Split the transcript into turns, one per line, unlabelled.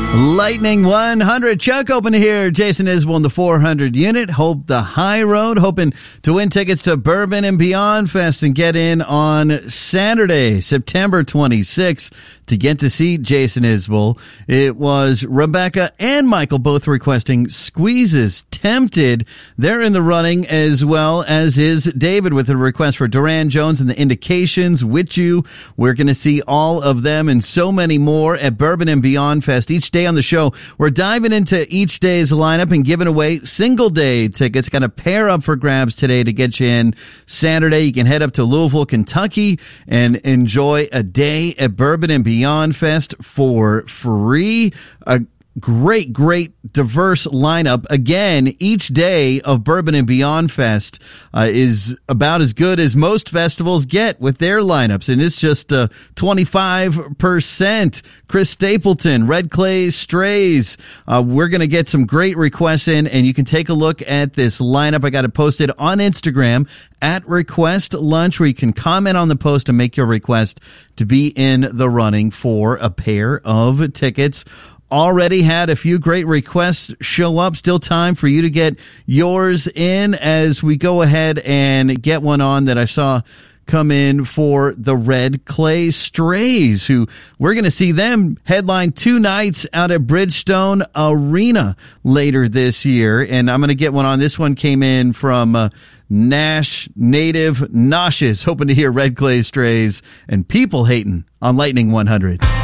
Lightning 100. Chuck, hoping to hear Jason Isbell in the 400 unit. Hope the high road. Hoping to win tickets to Bourbon and Beyond Fest and get in on Saturday, September 26th to get to see Jason Isbell. It was Rebecca and Michael both requesting Squeezes. Tempted. They're in the running, as well as is David with a request for Duran Jones and the Indications. With You. We're going to see all of them and so many more at Bourbon and Beyond Fest. Each day on the show, we're diving into each day's lineup and giving away single day tickets. Got a pair up for grabs today to get you in Saturday. You can head up to Louisville, Kentucky and enjoy a day at Bourbon and Beyond Fest for free. A great, diverse lineup. Again, each day of Bourbon and Beyond Fest is about as good as most festivals get with their lineups, and it's just 25%. Chris Stapleton, Red Clay Strays. We're going to get some great requests in, and you can take a look at this lineup. I got it posted on Instagram at Request Lunch, where you can comment on the post and make your request to be in the running for a pair of tickets. Already had a few great requests show up. Still time for you to get yours in as we go ahead and get one on that I saw come in for the Red Clay Strays, who we're going to see them headline 2 nights out at Bridgestone Arena later this year. And I'm going to get one on. This one came in from Nash native Nauseous, hoping to hear Red Clay Strays and People Hating on Lightning 100.